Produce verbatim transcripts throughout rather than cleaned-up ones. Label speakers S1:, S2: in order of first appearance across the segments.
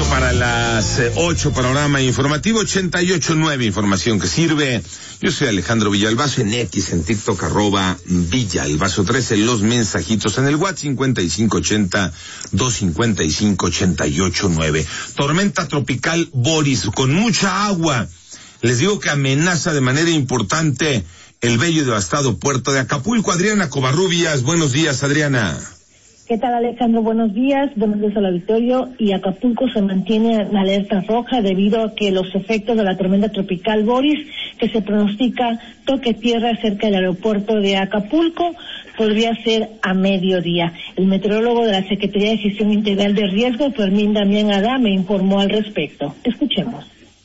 S1: para las ocho, panorama informativo ochenta y ocho nueve, información que sirve. Yo soy Alejandro Villalbazo, en X, en TikTok, arroba Villalbazo trece, los mensajitos en el WhatsApp cincuenta y cinco ochenta, doscientos cincuenta y cinco, ochenta y ocho nueve. Tormenta tropical Boris, con mucha agua. Les digo que amenaza de manera importante el bello y devastado puerto de Acapulco. Adriana Covarrubias, buenos días, Adriana.
S2: ¿Qué tal, Alejandro? Buenos días, buenos días al auditorio. Y Acapulco se mantiene en alerta roja debido a que los efectos de la tormenta tropical Boris, que se pronostica toque tierra cerca del aeropuerto de Acapulco, podría ser a mediodía. El meteorólogo de la Secretaría de Gestión Integral de Riesgo, Fermín Damián Adame, informó al respecto. Escuchemos.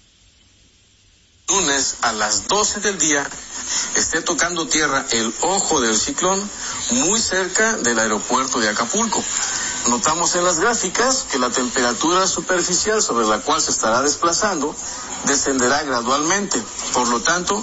S3: Lunes a las doce del día esté tocando tierra el ojo del ciclón muy cerca del aeropuerto de Acapulco. Notamos en las gráficas que la temperatura superficial sobre la cual se estará desplazando descenderá gradualmente. Por lo tanto,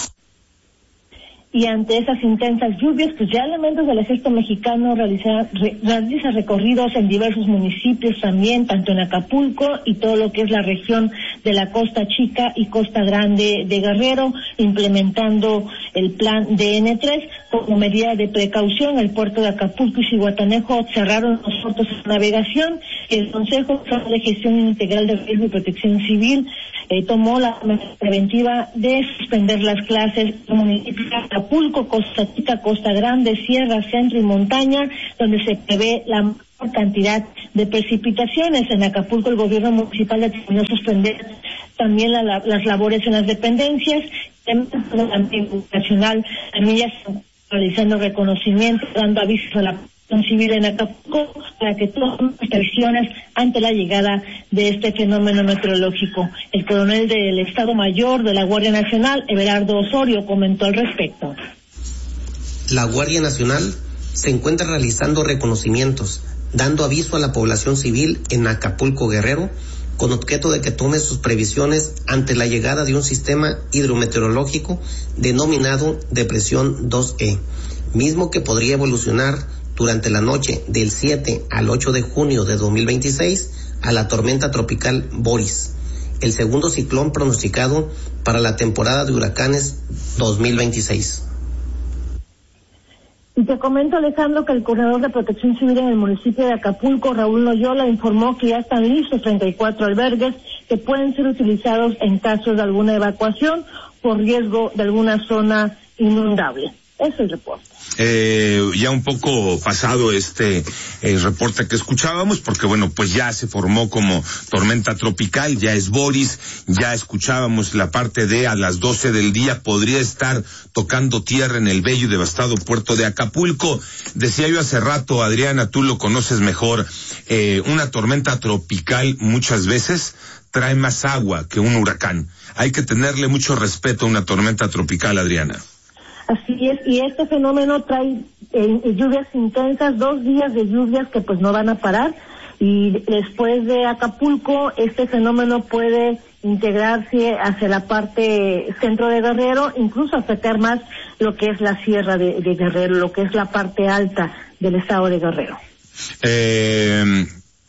S2: y ante esas intensas lluvias, pues ya elementos del ejército mexicano realiza, re, realiza recorridos en diversos municipios también, tanto en Acapulco y todo lo que es la región de la Costa Chica y Costa Grande de Guerrero, implementando el plan D N tres. Como medida de precaución, el puerto de Acapulco y Zihuatanejo cerraron los puertos de navegación. El Consejo de Gestión Integral de Riesgo y Protección Civil eh, tomó la medida preventiva de suspender las clases en municipios de Acapulco, Costa Chica, Costa Grande, Sierra, Centro y Montaña, donde se prevé la mayor cantidad de precipitaciones. En Acapulco el gobierno municipal determinó suspender también la, la, las labores en las dependencias. El Ambiente Nacional también ya está realizando reconocimiento, dando avisos a la población civil en Acapulco para que tomen restricciones ante la llegada de este fenómeno meteorológico. El coronel del Estado Mayor de la Guardia Nacional, Everardo Osorio, comentó al respecto.
S4: La Guardia Nacional se encuentra realizando reconocimientos, dando aviso a la población civil en Acapulco, Guerrero, con objeto de que tome sus previsiones ante la llegada de un sistema hidrometeorológico denominado Depresión dos E, mismo que podría evolucionar durante la noche del siete al ocho de junio de dos mil veintiséis a la tormenta tropical Boris, el segundo ciclón pronosticado para la temporada de huracanes dos mil veintiséis.
S2: Y te comento, Alejandro, que el coordinador de Protección Civil en el municipio de Acapulco, Raúl Loyola, informó que ya están listos treinta y cuatro albergues que pueden ser utilizados en caso de alguna evacuación por riesgo de alguna zona inundable. Ese es el reporte.
S1: Eh, ya un poco pasado este eh, reporte que escuchábamos, porque bueno, pues ya se formó como tormenta tropical, ya es Boris, ya escuchábamos la parte de a las doce del día podría estar tocando tierra en el bello y devastado puerto de Acapulco. Decía yo hace rato, Adriana, tú lo conoces mejor, eh, una tormenta tropical muchas veces trae más agua que un huracán. Hay que tenerle mucho respeto a una tormenta tropical, Adriana.
S2: Así es, y este fenómeno trae eh, lluvias intensas, dos días de lluvias que pues no van a parar, y después de Acapulco este fenómeno puede integrarse hacia la parte centro de Guerrero, incluso afectar más lo que es la sierra de, de Guerrero, lo que es la parte alta del estado de Guerrero.
S1: Eh,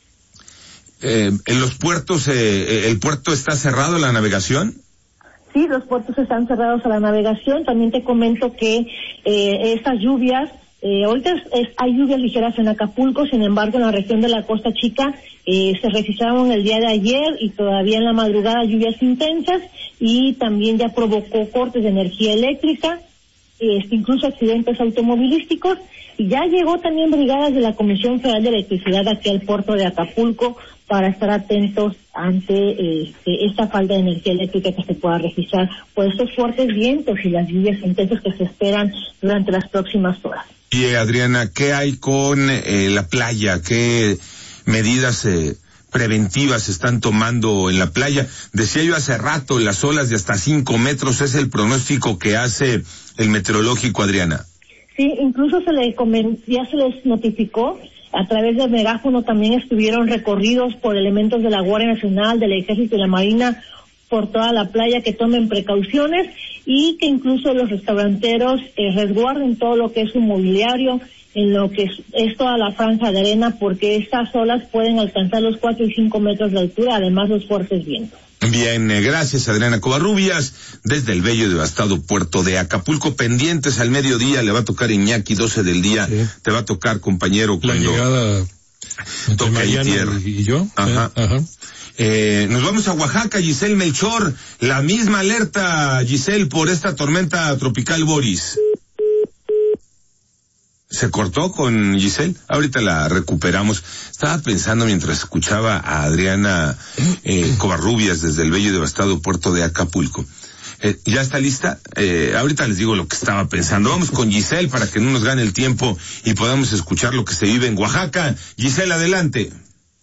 S1: eh, ¿En los puertos, eh, el puerto está cerrado a la navegación?
S2: Sí, los puertos están cerrados a la navegación. También te comento que eh, estas lluvias, eh, ahorita es, es, hay lluvias ligeras en Acapulco, sin embargo en la región de la Costa Chica eh, se registraron el día de ayer y todavía en la madrugada lluvias intensas, y también ya provocó cortes de energía eléctrica, eh, incluso accidentes automovilísticos, y ya llegó también brigadas de la Comisión Federal de Electricidad aquí al puerto de Acapulco para estar atentos ante eh, esta falta de energía eléctrica que se pueda registrar por estos fuertes vientos y las lluvias intensas que se esperan durante las próximas horas.
S1: Y eh, Adriana, ¿qué hay con eh, la playa? ¿Qué medidas eh, preventivas se están tomando en la playa? Decía yo hace rato, las olas de hasta cinco metros es el pronóstico que hace el meteorológico, Adriana.
S2: Sí, incluso se le coment- ya se les notificó. A través del megáfono también estuvieron recorridos por elementos de la Guardia Nacional, del Ejército y la Marina por toda la playa, que tomen precauciones y que incluso los restauranteros eh, resguarden todo lo que es su mobiliario en lo que es, es toda la franja de arena, porque estas olas pueden alcanzar los cuatro y cinco metros de altura, además los fuertes vientos.
S1: Bien, eh, gracias Adriana Covarrubias, desde el bello y devastado puerto de Acapulco. Pendientes al mediodía, le va a tocar Iñaki, doce del día, sí. Te va a tocar, compañero,
S5: la
S1: cuando
S5: llegada
S1: toca ahí tierra.
S5: Y yo,
S1: ajá.
S5: Eh, ajá.
S1: Eh, nos vamos a Oaxaca, Giselle Melchor, la misma alerta, Giselle, por esta tormenta tropical Boris. ¿Se cortó con Giselle? Ahorita la recuperamos. Estaba pensando mientras escuchaba a Adriana eh, Covarrubias desde el bello y devastado puerto de Acapulco. Eh, ¿Ya está lista? Eh, ahorita les digo lo que estaba pensando. Vamos con Giselle para que no nos gane el tiempo y podamos escuchar lo que se vive en Oaxaca. Giselle, adelante.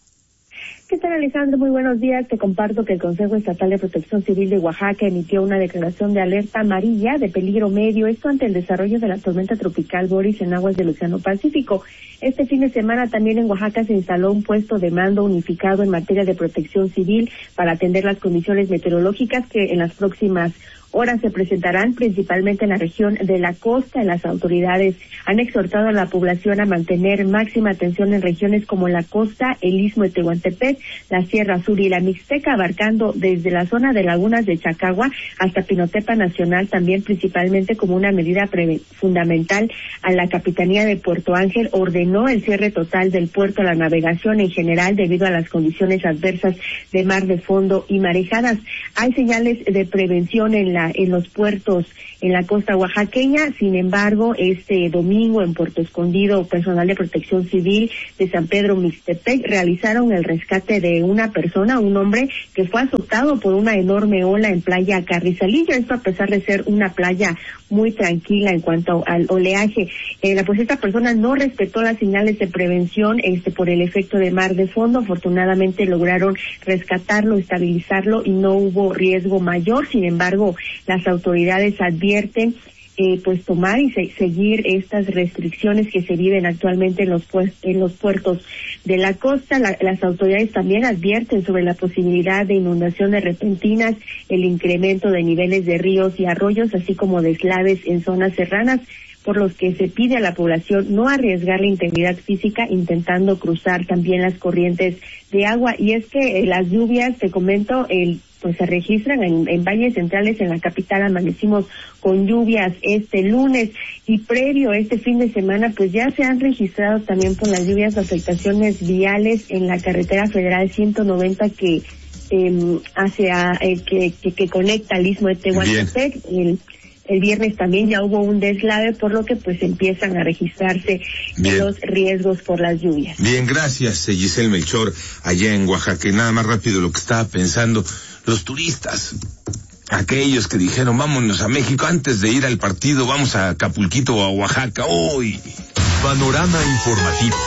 S6: ¿Qué tal, Alejandro? Muy buenos días. Te comparto que el Consejo Estatal de Protección Civil de Oaxaca emitió una declaración de alerta amarilla de peligro medio, esto ante el desarrollo de la tormenta tropical Boris en aguas del Océano Pacífico. Este fin de semana también en Oaxaca se instaló un puesto de mando unificado en materia de protección civil para atender las condiciones meteorológicas que en las próximas horas se presentarán principalmente en la región de la costa. Las autoridades han exhortado a la población a mantener máxima atención en regiones como la costa, el Istmo de Tehuantepec, la Sierra Sur y la Mixteca, abarcando desde la zona de lagunas de Chacagua hasta Pinotepa Nacional, también principalmente como una medida pre- fundamental a la Capitanía de Puerto Ángel ordenó el cierre total del puerto a la navegación en general debido a las condiciones adversas de mar de fondo y marejadas. Hay señales de prevención en la en los puertos en la costa oaxaqueña. Sin embargo, este domingo en Puerto Escondido, personal de protección civil de San Pedro Mixtepec realizaron el rescate de una persona, un hombre que fue azotado por una enorme ola en playa Carrizalillo, esto a pesar de ser una playa muy tranquila en cuanto al oleaje. Eh, pues esta persona no respetó las señales de prevención este por el efecto de mar de fondo. Afortunadamente lograron rescatarlo, estabilizarlo y no hubo riesgo mayor. Sin embargo, las autoridades advierten eh, pues tomar y se, seguir estas restricciones que se viven actualmente en los pues, en los puertos de la costa. La, las autoridades también advierten sobre la posibilidad de inundaciones repentinas, el incremento de niveles de ríos y arroyos, así como deslaves en zonas serranas, por los que se pide a la población no arriesgar la integridad física intentando cruzar también las corrientes de agua. Y es que eh, las lluvias, te comento, el pues se registran en, en valles centrales en la capital. Amanecimos con lluvias este lunes y previo a este fin de semana pues ya se han registrado también por las lluvias afectaciones viales en la carretera federal ciento noventa que eh, hacia eh, que, que, que conecta al Istmo de Tehuantepec. El, el viernes también ya hubo un deslave, por lo que pues empiezan a registrarse Bien. los riesgos por las lluvias.
S1: Bien, gracias Giselle Melchor, allá en Oaxaca. Y nada más rápido lo que estaba pensando, los turistas, aquellos que dijeron vámonos a México antes de ir al partido, vamos a Acapulquito o a Oaxaca. ¡Uy!
S7: Panorama informativo.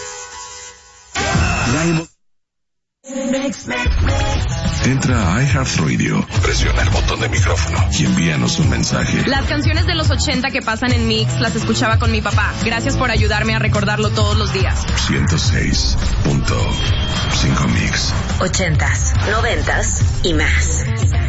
S7: La emo- Entra a iHeartRadio, presiona el botón de micrófono y envíanos un mensaje.
S8: Las canciones de los ochenta que pasan en Mix las escuchaba con mi papá. Gracias por ayudarme a recordarlo todos los días.
S7: ciento seis punto cinco Mix.
S9: Ochentas, noventas y más.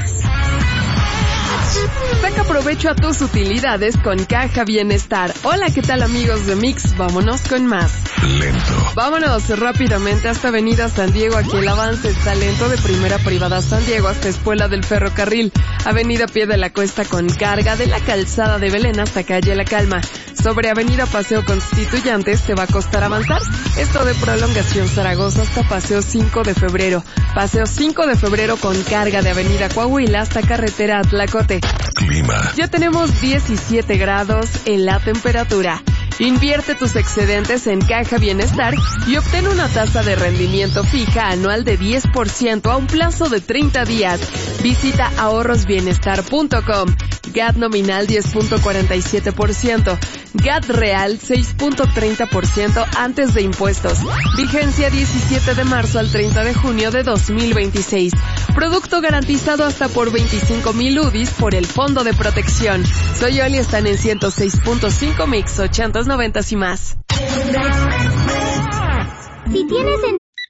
S10: Saca provecho a tus utilidades con Caja Bienestar. Hola, ¿qué tal amigos de Mix? Vámonos con más.
S7: Lento.
S10: Vámonos rápidamente hasta Avenida San Diego. Aquí el avance está lento de Primera Privada San Diego hasta Espuela del Ferrocarril. Avenida Pie de la Cuesta con carga de la Calzada de Belén hasta Calle La Calma. Sobre Avenida Paseo Constituyentes te va a costar avanzar. Esto de Prolongación Zaragoza hasta Paseo cinco de febrero. Paseo cinco de febrero con carga de Avenida Coahuila hasta Carretera Atlacote.
S7: Clima.
S10: Ya tenemos diecisiete grados en la temperatura. Invierte tus excedentes en Caja Bienestar y obtén una tasa de rendimiento fija anual de diez por ciento a un plazo de treinta días. Visita ahorros bienestar punto com. G A T nominal diez punto cuarenta y siete por ciento. G A T real seis punto treinta por ciento antes de impuestos. Vigencia diecisiete de marzo al treinta de junio de dos mil veintiséis. Producto garantizado hasta por veinticinco mil U D Is por el Fondo de Protección. Soy Oli, están en ciento seis punto cinco Mix, ochentas, noventas y más.
S11: Si tienes en...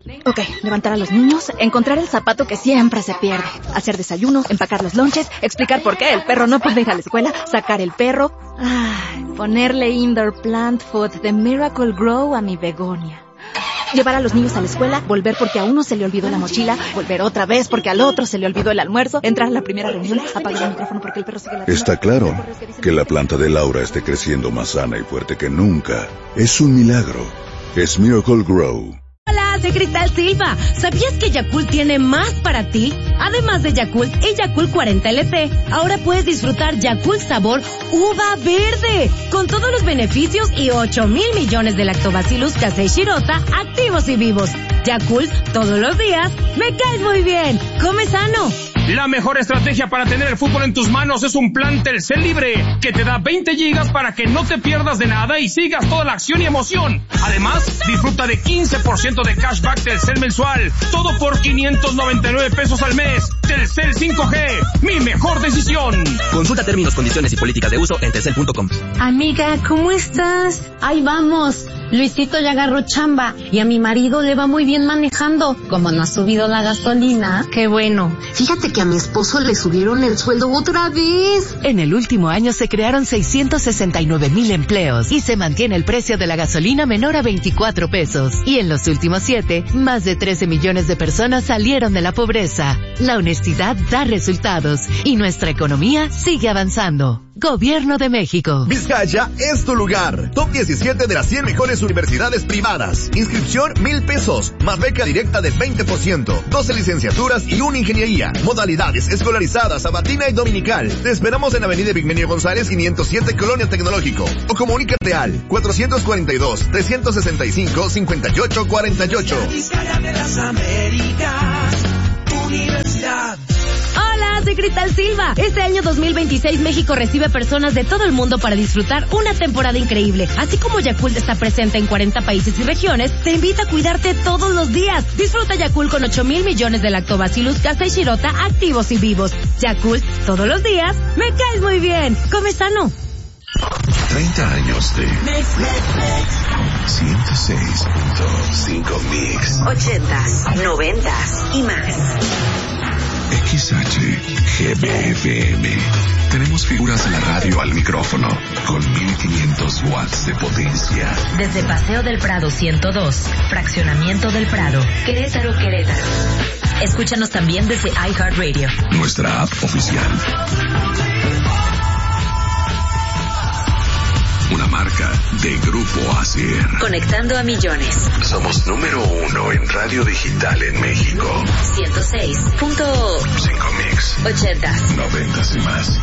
S5: Ok, levantar a los niños, encontrar el zapato que siempre se pierde, hacer desayuno, empacar los lonches, explicar por qué el perro no puede ir a la escuela, sacar el perro, ay, ponerle indoor plant food de Miracle Grow a mi begonia. Llevar a los niños a la escuela, volver porque a uno se le olvidó la mochila, volver otra vez porque al otro se le olvidó el almuerzo, entrar a la primera reunión, apagar el micrófono porque el perro sigue la...
S7: Está claro que la planta de Laura esté creciendo más sana y fuerte que nunca. Es un milagro. Es Miracle Grow.
S11: Hola, soy Cristal Silva. ¿Sabías que Yakult tiene más para ti? Además de Yakult y Yakult cuarenta L T, ahora puedes disfrutar Yakult sabor uva verde, con todos los beneficios y ocho mil millones de lactobacillus casei shirota activos y vivos. Yakult, todos los días, me caes muy bien. Come sano.
S12: La mejor estrategia para tener el fútbol en tus manos es un plan Telcel Libre, que te da veinte gigas para que no te pierdas de nada y sigas toda la acción y emoción. Además, disfruta de quince por ciento de cashback Telcel mensual, todo por quinientos noventa y nueve pesos al mes. Telcel cinco G, mi mejor decisión.
S13: Consulta términos, condiciones y políticas de uso en telcel punto com.
S14: Amiga, ¿cómo estás? Ahí vamos. Luisito ya agarró chamba y a mi marido le va muy bien manejando. Como no ha subido la gasolina, qué bueno.
S15: Fíjate que a mi esposo le subieron el sueldo otra vez.
S16: En el último año se crearon seiscientos sesenta y nueve mil empleos y se mantiene el precio de la gasolina menor a veinticuatro pesos. Y en los últimos siete, más de trece millones de personas salieron de la pobreza. La honestidad da resultados y nuestra economía sigue avanzando. Gobierno de México.
S17: Vizcaya es tu lugar. Top diecisiete de las cien mejores universidades privadas. Inscripción mil pesos, más beca directa del veinte por ciento. doce licenciaturas y una ingeniería. Modalidades escolarizadas, sabatina y dominical. Te esperamos en Avenida Vigmenio González quinientos siete, Colonia Tecnológico. O comunícate al cuatrocientos cuarenta y dos, trescientos sesenta y cinco, cincuenta y ocho cuarenta y ocho.
S18: Vizcaya de las Américas, Universidad.
S11: Hola, soy Cristal Silva. Este año dos mil veintiséis México recibe personas de todo el mundo para disfrutar una temporada increíble. Así como Yakult está presente en cuarenta países y regiones, te invita a cuidarte todos los días. Disfruta Yakult con ocho mil millones de lactobacillus casei shirota activos y vivos. Yakult, todos los días, me caes muy bien. Come sano.
S7: treinta años de ciento seis punto cinco Mix.
S9: ochentas, noventas y más.
S7: X H G B F M. Tenemos figuras de la radio al micrófono con mil quinientos watts de potencia.
S9: Desde Paseo del Prado ciento dos, Fraccionamiento del Prado, Querétaro, Querétaro. Escúchanos también desde iHeartRadio.
S7: Nuestra app oficial. Una marca de Grupo Acer.
S9: Conectando a millones.
S7: Somos número uno en radio digital en México.
S9: ciento seis punto
S7: cinco Mix.
S9: ochentas.
S7: Noventas y más.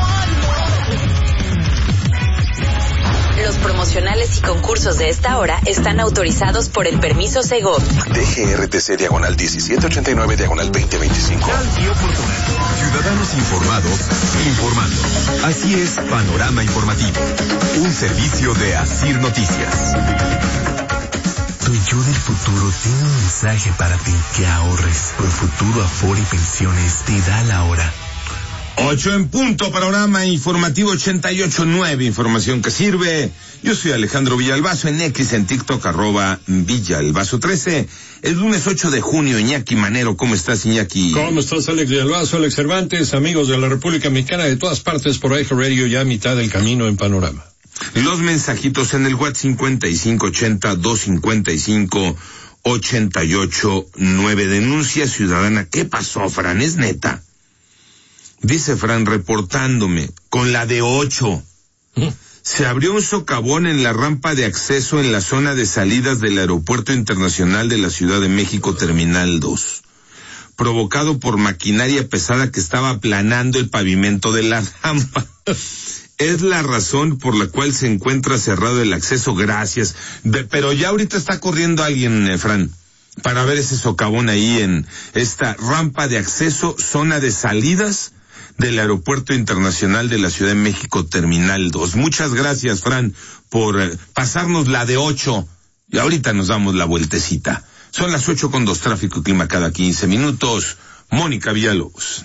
S9: Los promocionales y concursos de esta hora están autorizados por el permiso Segov.
S7: D G R T C diagonal diecisiete ochenta y nueve diagonal veinte veinticinco.
S19: Ciudadanos informados, informando. Así es Panorama Informativo, un servicio de Asir Noticias.
S20: Tu yo del futuro tiene un mensaje para ti: que ahorres. Profuturo Afore y Pensiones te da la hora.
S1: Ocho en punto, Panorama Informativo ochenta y ocho punto nueve, información que sirve. Yo soy Alejandro Villalbazo, en X, en TikTok, arroba Villalbazo trece. El lunes ocho de junio, Iñaki Manero, ¿cómo estás, Iñaki?
S21: ¿Cómo estás, Alex Villalbazo, Alex Cervantes, amigos de la República Mexicana de todas partes por iHeartRadio, ya a mitad del camino en Panorama?
S1: Los mensajitos en el WhatsApp cincuenta y cinco ochenta, doscientos cincuenta y cinco, ochenta y ocho nueve. Denuncia ciudadana. ¿Qué pasó, Fran? ¿Es neta? Dice Fran, reportándome, con la de ocho. ¿Mm? Se abrió un socavón en la rampa de acceso en la zona de salidas del Aeropuerto Internacional de la Ciudad de México, Terminal dos, provocado por maquinaria pesada que estaba aplanando el pavimento de la rampa. Es la razón por la cual se encuentra cerrado el acceso. Gracias. De, pero ya ahorita está corriendo alguien, eh, Fran, para ver ese socavón ahí en esta rampa de acceso, zona de salidas del Aeropuerto Internacional de la Ciudad de México, Terminal dos. Muchas gracias, Fran, por eh, pasarnos la de ocho. Y ahorita nos damos la vueltecita. Son las ocho con dos, tráfico y clima cada quince minutos. Mónica Villalobos.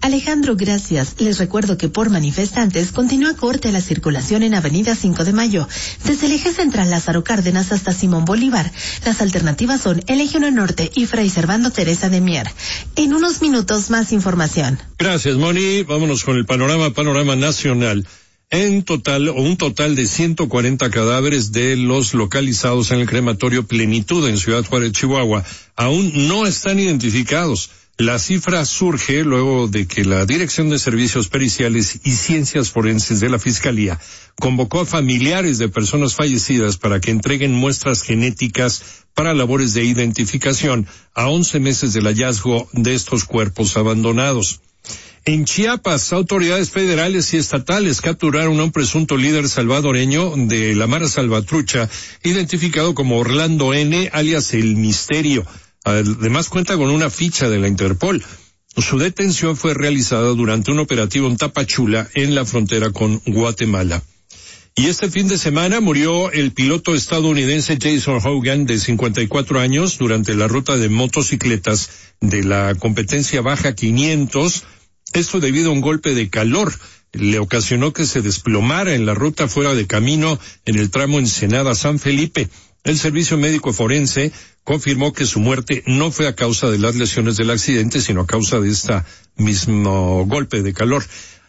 S3: Alejandro, gracias. Les recuerdo que por manifestantes continúa corte la circulación en Avenida cinco de Mayo, desde el eje central Lázaro Cárdenas hasta Simón Bolívar. Las alternativas son el Eje uno Norte y Fray Servando Teresa de Mier. En unos minutos más información.
S21: Gracias, Moni. Vámonos con el panorama, panorama nacional. En total, o un total de ciento cuarenta cadáveres de los localizados en el crematorio Plenitud en Ciudad Juárez, Chihuahua, aún no están identificados. La cifra surge luego de que la Dirección de Servicios Periciales y Ciencias Forenses de la Fiscalía convocó a familiares de personas fallecidas para que entreguen muestras genéticas para labores de identificación a once meses del hallazgo de estos cuerpos abandonados. En Chiapas, autoridades federales y estatales capturaron a un presunto líder salvadoreño de la Mara Salvatrucha, identificado como Orlando N., alias El Misterio. Además cuenta con una ficha de la Interpol. Su detención fue realizada durante un operativo en Tapachula, en la frontera con Guatemala. Y este fin de semana murió el piloto estadounidense Jason Hogan, de cincuenta y cuatro años, durante la ruta de motocicletas de la competencia Baja quinientos. Esto debido a un golpe de calor. Le ocasionó que se desplomara en la ruta fuera de camino en el tramo Ensenada-San Felipe. El servicio médico forense confirmó que su muerte no fue a causa de las lesiones del accidente, sino a causa de este mismo golpe de calor.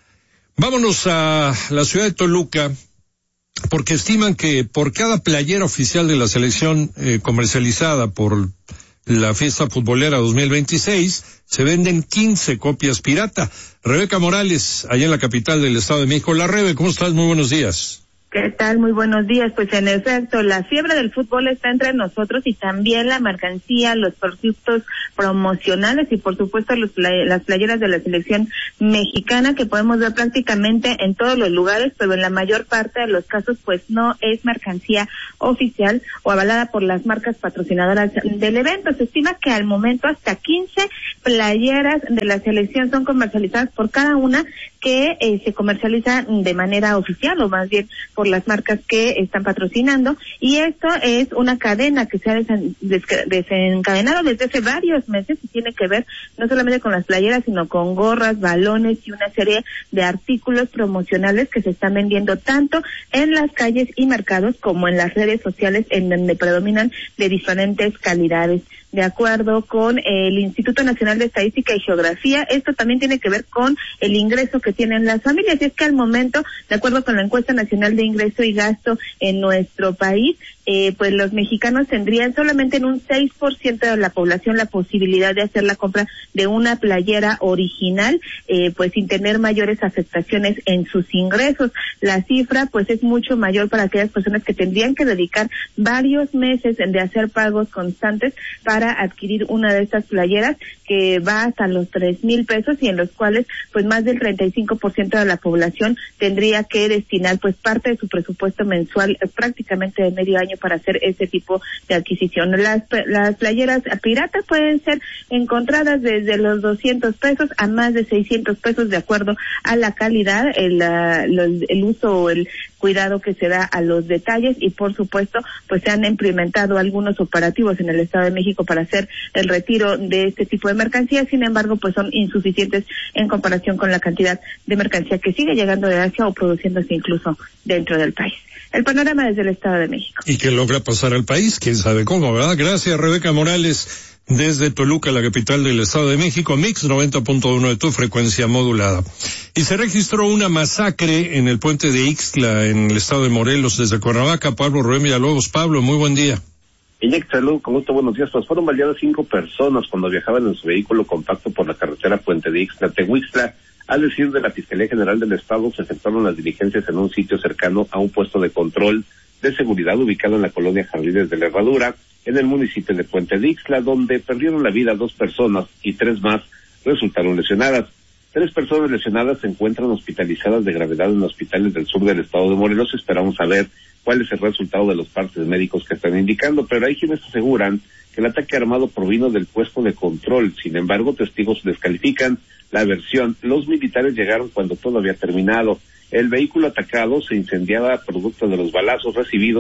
S21: Vámonos a la ciudad de Toluca, porque estiman que por cada playera oficial de la selección eh, comercializada por la fiesta futbolera dos mil veintiséis, se venden quince copias pirata. Rebeca Morales, allá en la capital del Estado de México. La Rebe, ¿cómo estás? Muy buenos días.
S22: ¿Qué tal? Muy buenos días. Pues en efecto, la fiebre del fútbol está entre nosotros y también la mercancía, los productos promocionales y por supuesto los play- las playeras de la selección mexicana que podemos ver prácticamente en todos los lugares, pero en la mayor parte de los casos pues no es mercancía oficial o avalada por las marcas patrocinadoras del evento. Se estima que al momento hasta quince playeras de la selección son comercializadas por cada una, que eh, se comercializa de manera oficial o más bien por las marcas que están patrocinando, y esto es una cadena que se ha desen- des- desencadenado desde hace varios meses y tiene que ver no solamente con las playeras, sino con gorras, balones y una serie de artículos promocionales que se están vendiendo tanto en las calles y mercados como en las redes sociales, en donde predominan de diferentes calidades. De acuerdo con el Instituto Nacional de Estadística y Geografía, esto también tiene que ver con el ingreso que tienen las familias, y es que al momento, de acuerdo con la encuesta nacional de ingreso y gasto en nuestro país, eh, pues los mexicanos tendrían solamente en un seis por ciento de la población la posibilidad de hacer la compra de una playera original, eh, pues sin tener mayores afectaciones en sus ingresos. La cifra pues es mucho mayor para aquellas personas que tendrían que dedicar varios meses de hacer pagos constantes para adquirir una de estas playeras, que va hasta los tres mil pesos y en los cuales pues más del treinta y cinco por ciento de la población tendría que destinar pues parte de su presupuesto mensual, eh, prácticamente de medio año, para hacer ese tipo de adquisición. Las, las playeras piratas pueden ser encontradas desde los doscientos pesos a más de seiscientos pesos, de acuerdo a la calidad, el, la, el, el uso o el cuidado que se da a los detalles, y por supuesto pues se han implementado algunos operativos en el Estado de México para hacer el retiro de este tipo de mercancía. Sin embargo pues son insuficientes en comparación con la cantidad de mercancía que sigue llegando de Asia o produciéndose incluso dentro del país. El panorama desde el Estado de México.
S21: ¿Y qué logra pasar al país? ¿Quién sabe cómo, verdad? Gracias, Rebeca Morales, desde Toluca, la capital del Estado de México. Mix noventa punto uno de tu frecuencia modulada. Y se registró una masacre en el puente de Ixtla, en el Estado de Morelos. Desde Cuernavaca, Pablo Rubén Villalobos. Pablo, muy buen día.
S23: Iñaki, salud, con gusto, buenos días. Pues fueron baleadas cinco personas cuando viajaban en su vehículo compacto por la carretera Puente de Ixtla-Tehuixtla. Al decir de la Fiscalía General del Estado, se efectuaron las diligencias en un sitio cercano a un puesto de control de seguridad ubicado en la colonia Jardines de la Herradura, en el municipio de Puente de Ixtla, donde perdieron la vida dos personas y tres más resultaron lesionadas. Tres personas lesionadas se encuentran hospitalizadas de gravedad en hospitales del sur del estado de Morelos. Esperamos saber cuál es el resultado de los partes médicos que están indicando, pero hay quienes aseguran que el ataque armado provino del puesto de control. Sin embargo, testigos descalifican la versión. Los militares llegaron cuando todo había terminado. El vehículo atacado se incendiaba producto de los balazos recibidos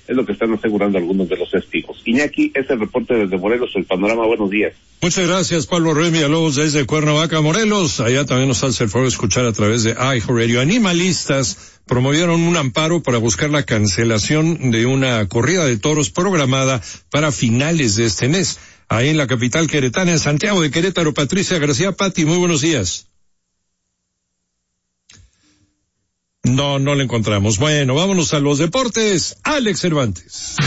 S23: es lo que están asegurando algunos de los testigos. Iñaki, ese reporte desde Morelos, el panorama, buenos días.
S21: Muchas gracias, Pablo Remy Villalobos desde Cuernavaca, Morelos. Allá también nos hace el favor de escuchar a través de iHeartRadio. Animalistas promovieron un amparo para buscar la cancelación de una corrida de toros programada para finales de este mes. Ahí en la capital queretana, en Santiago de Querétaro, Patricia García. Pati, muy buenos días. No, no lo encontramos. Bueno, vámonos a los deportes. Alex Cervantes.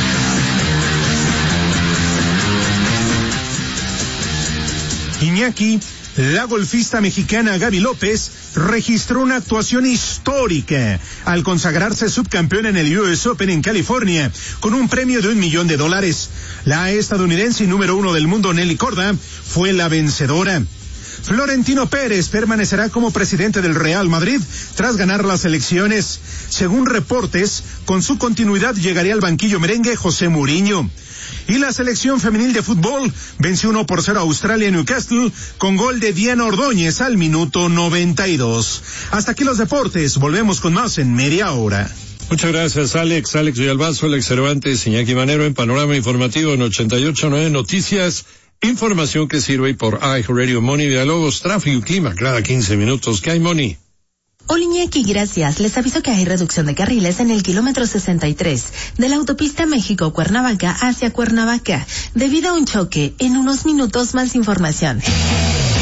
S2: Iñaki, la golfista mexicana Gaby López registró una actuación histórica al consagrarse subcampeona en el U S Open en California con un premio de un millón de dólares. La estadounidense y número uno del mundo Nelly Korda fue la vencedora. Florentino Pérez permanecerá como presidente del Real Madrid tras ganar las elecciones. Según reportes, con su continuidad llegaría al banquillo merengue José Mourinho. Y la selección femenil de fútbol venció uno por cero a Australia en Newcastle con gol de Diana Ordóñez al minuto noventa y dos. Hasta aquí los deportes, volvemos con más en media hora.
S21: Muchas gracias, Alex. Alex Villalbazo, Alex Cervantes, Iñaki Manero en Panorama Informativo en ochenta y ocho punto nueve Noticias. Información que sirve por iHeartRadio. Moni Villalobos, tráfico y clima cada quince minutos. ¿Qué hay, Moni?
S3: Hola, Iñaki, gracias. Les aviso que hay reducción de carriles en el kilómetro sesenta y tres de la autopista México-Cuernavaca hacia Cuernavaca debido a un choque. En unos minutos más información.